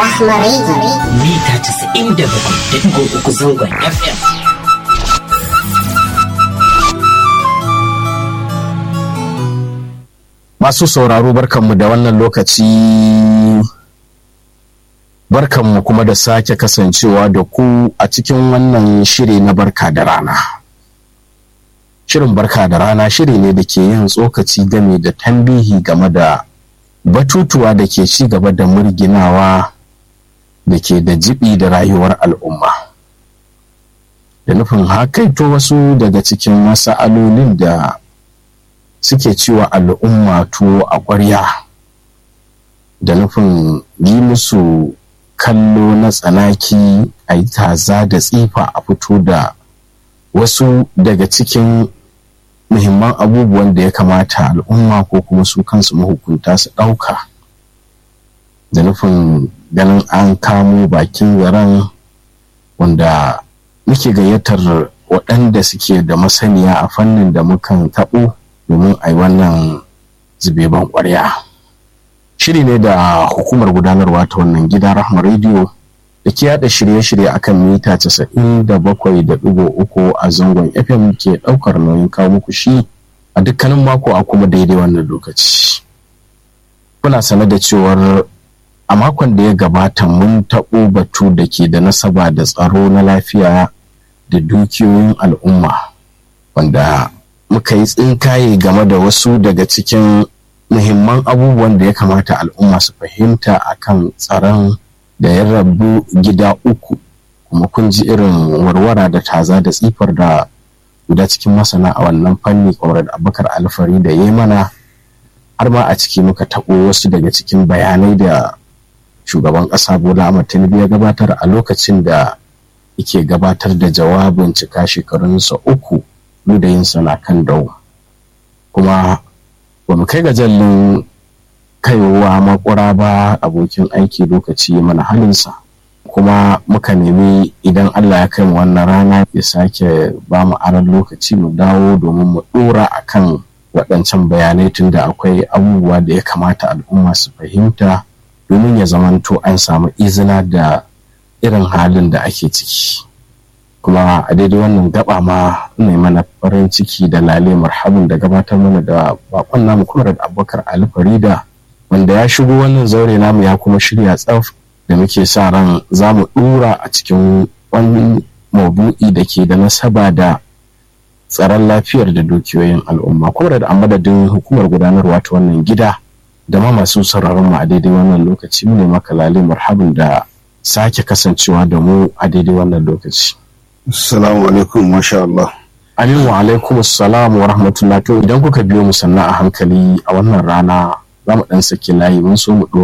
Rahma Radio. Mita 97.3 zangon FM. Masu sauraro barkanmu da wannan lokaci, barkanmu kuma da sake kasancewa da ku a cikin wannan shiri na barka da rana. Shirin barka da rana shiri ne da ke yin tsokaci game da tambihi game da batutuwa da ke ci gaba da murginawa da ke da jibi da rayuwar al'umma. Da nufin hakaito wasu daga cikin masa'alolin da suke ciwa al'umma tuwo a ƙwarya, da nufin yi musu kallo na tsanaki, a yi taza da tsifa a fito da wasu daga cikin muhimman abubuwan da ya kamata al'umma ko kuma su kansu mahukunta su ɗauka, da nufin ganin an kamo bakin zaren wanda muke gayyatar waɗanda suke da masaniya a fannin da mukan taɓo domin a yi wannan zubeban ƙwarya. Shiri ne da hukumar gudanarwa ta wannan gida Rahma Radio da ke yada shirye-shirye akan mita 97.3 a zangon FM ke ɗaukar nauyin kawo muku shi a dukkanin mako a kuma daidai wannan lokaci. Kuna sane da cewar a makon da ya gabata mun taɓo batu da ke da nasaba da tsaro na lafiya da dukiyoyin al'umma, wanda muka yi tsinkaye game da wasu daga cikin muhimman abubuwan da ya kamata al'umma su fahimta akan tsaron da ya rabu gida uku, kuma kun ji irin warwara da taza da tsifar da guda cikin masana a wannan fanni kamar da Abubakar Alfari da ya mana, har ma a ciki muka taɓo wasu daga cikin bayanai da shugaban ƙasa Bola Ahmed Tinubu ya gabatar a lokacin da yake gabatar da jawabin cika shekarunsa 3 ludayinsa na kan dawo. Kuma ba mu kai ga jallin kaiwa makura ba, abokin aiki lokaci mana halinsa, kuma muka nemi idan Allah ya kai mu wannan rana ya sake ba mu aran lokaci mu dawo domin mu dora akan waɗancan bayanai, tunda akwai abubuwa da ya kamata al'umma su fahimta domin ya zamanto an samu izina da irin halin da ake ciki. Kuma a daidai wannan gaba ma ne mana farin ciki da lale marhabin da gabatar mana da bakon namu kuma da Abubakar Alfari, wanda ya shigo wannan zaure namu ya kuma shirya tsaf da muke sa ran za mu dura a cikin wani maudu'i da ke da nasaba da tsaron lafiyar da dukiyoyin al'umma. Kuma da amadadin hukumar gudanarwa ta wannan gida da ma masu sauraron mu a daidai wannan lokaci, mu ne maka lale marhabin da sake kasancewa da mu a daidai wannan lokaci. Assalamu alaikum, masha Allah. Amin wa alaikum assalam wa rahmatullahi. To idan kuka biyo mu sannan a hankali a wannan rana za mu dan saki layi, mun so mu